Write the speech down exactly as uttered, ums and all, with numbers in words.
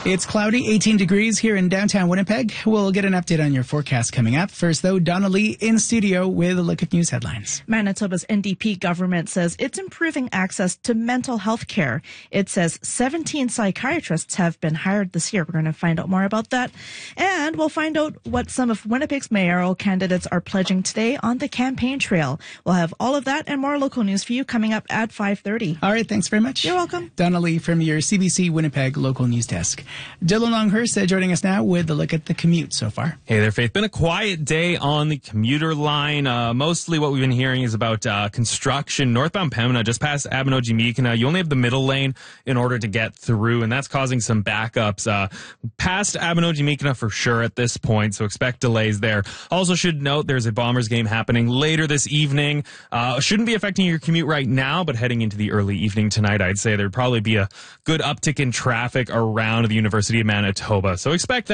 It's cloudy, eighteen degrees here in downtown Winnipeg. We'll get an update on your forecast coming up. First, though, Donna Lee in studio with a look at news headlines. Manitoba's N D P government says it's improving access to mental health care. It says seventeen psychiatrists have been hired this year. We're going to find out more about that. And we'll find out what some of Winnipeg's mayoral candidates are pledging today on the campaign trail. We'll have all of that and more local news for you coming up at five thirty. All right, thanks very much. You're welcome. Donna Lee from your C B C Winnipeg local news desk. Dylan Longhurst uh, joining us now with a look at the commute so far. Hey there, Faith. Been a quiet day on the commuter line. Uh, mostly what we've been hearing is about uh, construction. Northbound Pembina, just past Abinogi-Meekina. You only have the middle lane in order to get through, and that's causing some backups. Uh, past Abinogi-Meekina for sure at this point, so expect delays there. Also should note there's a Bombers game happening later this evening. Uh, shouldn't be affecting your commute right now, but heading into the early evening tonight, I'd say there'd probably be a good uptick in traffic around the University of Manitoba. So expect that.